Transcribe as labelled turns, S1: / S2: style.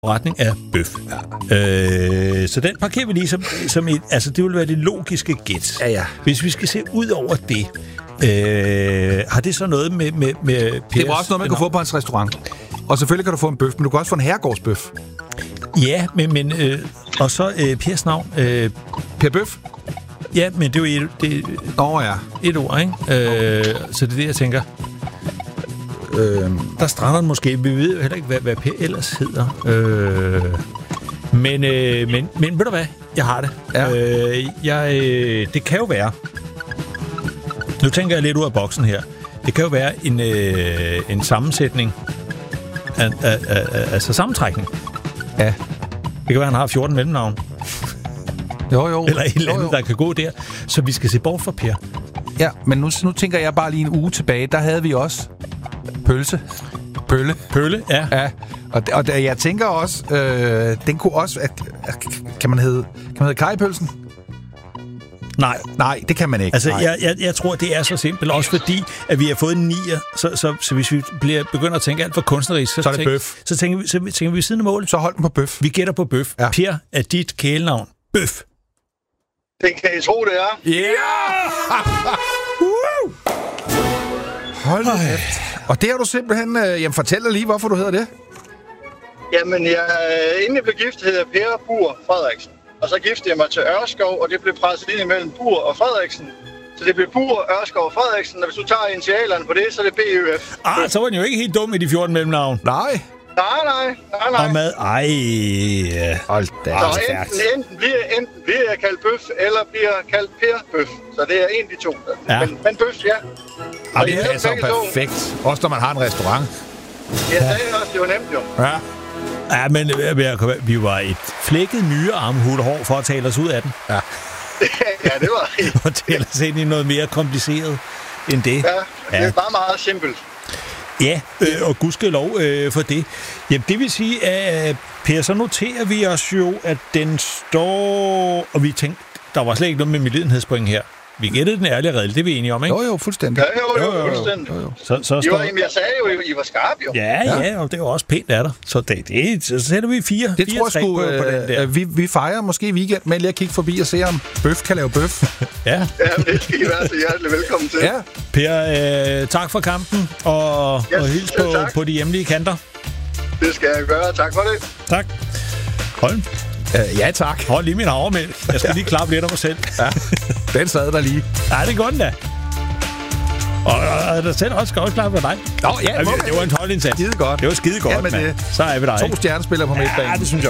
S1: retning af bøf. Ja. Så den parkerer vi lige som et... Altså, det vil være det logiske gæt.
S2: Ja.
S1: Hvis vi skal se ud over det, har det så noget med Pers...
S2: Det var også noget, man kan få på hans restaurant. Og selvfølgelig kan du få en bøf, men du kan også få en herregårdsbøf.
S1: Ja, men og så Pers navn.
S2: Per Bøf?
S1: Ja, men det er jo et ord, ikke? Så det er det, jeg tænker. Der strander den måske. Vi ved jo heller ikke, hvad Per ellers hedder. Men ved du hvad? Jeg har det.
S2: Ja.
S1: Det kan jo være... Nu tænker jeg lidt ud af boksen her. Det kan jo være en sammensætning altså sammentrækning.
S2: Ja.
S1: Det kan være, han har 14 mellemnavn.
S2: Jo.
S1: Eller et eller andet, der kan gå der. Så vi skal se bort fra Per.
S2: Ja, men nu tænker jeg bare lige en uge tilbage. Der havde vi også Pølle,
S1: ja.
S2: Og jeg tænker også, den kunne også... Kan man hedde Kajpølsen? Nej, det kan man ikke.
S1: Altså, jeg tror, det er så simpelt. Også fordi, at vi har fået en 9'er. Så hvis vi begynder at tænke alt for kunstnerisk,
S2: så er det bøf.
S1: Så tænker vi siden af målet.
S2: Så hold den på bøf.
S1: Vi gætter på bøf. Ja. Per er dit kælenavn. Bøf.
S3: Det kan I tro, det er.
S2: Hold da kæft. Og det har du simpelthen... fortæl dig lige, hvorfor du hedder det.
S3: Jamen, inden jeg blev gift, hed jeg Per Bur Frederiksen. Og så giftede jeg mig til Ørskov, og det blev presset ind imellem Bur og Frederiksen. Så det blev Bur, Ørskov og Frederiksen, og hvis du tager initialerne på det, så er det BØF.
S1: Så var den jo ikke helt dum med de 14 mellemnavn.
S2: Nej.
S1: Og mad,
S2: hold da.
S3: Så enten bliver jeg kaldt Bøf, eller bliver kaldt Per Bøf. Så det er en af de to.
S1: Ja.
S3: Men Bøf, ja.
S2: Og det er så perfekt. Også når man har en restaurant.
S3: Ja, det er også, det var nemt jo.
S2: Ja.
S1: Ja, men vi var et flækket myre armhulehår for at tale os ud af den.
S3: Ja, det var det.
S1: Og tale os ind i noget mere kompliceret end det.
S3: Ja, det er bare meget simpelt.
S1: Ja, og gudskelov for det. Jamen, det vil sige, at Per, så noterer vi os jo, at den står... Og vi tænkte, der var slet ikke noget med medlidenhedspoint her. Vi gættede den ærlige redel, det er vi enige om, ikke?
S2: Jo, fuldstændig.
S3: Jo, fuldstændig.
S1: Så
S3: jeg sagde jo, I var skarpe jo.
S1: Ja, og det er jo også pænt af dig. Så så sætter vi 4.
S2: Det tror jeg sgu, på den der. Vi fejrer måske weekend med lige at kigge forbi og se, om bøf kan lave bøf.
S3: Ja, det skal I være så hjertelig velkommen til.
S2: Ja.
S1: Per, tak for kampen, og hils på de hjemlige kanter.
S3: Det skal jeg gøre. Tak for det.
S1: Tak. Holm.
S2: Ja, tak.
S1: Hold lige min havremælk. Jeg skal lige klappe lidt af mig selv.
S2: Ja, den sad der lige.
S1: Ja, det er godt da. Og der selv også skal også klappe af dig.
S2: Nå, ja,
S1: det var en 12-indsats.
S2: Skide godt.
S1: Det var skide godt, mand. Så er vi der,
S2: 2 stjernespillere på midtbanen.
S1: Ja, det synes jeg.